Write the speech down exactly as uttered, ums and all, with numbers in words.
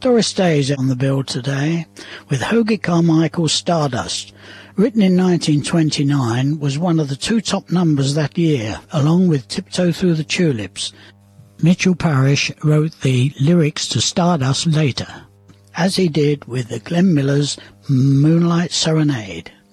Doris Day is on the bill today with Hoagy Carmichael's Stardust. Written in nineteen twenty-nine, was one of the two top numbers that year, along with Tiptoe Through the Tulips. Mitchell Parish wrote the lyrics to Stardust later, as he did with the Glenn Miller's Moonlight Serenade.